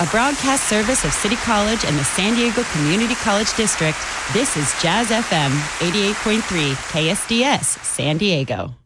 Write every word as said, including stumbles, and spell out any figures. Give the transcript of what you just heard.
a broadcast service of City College and the San Diego Community College District. This is Jazz F M eighty-eight point three K S D S San Diego.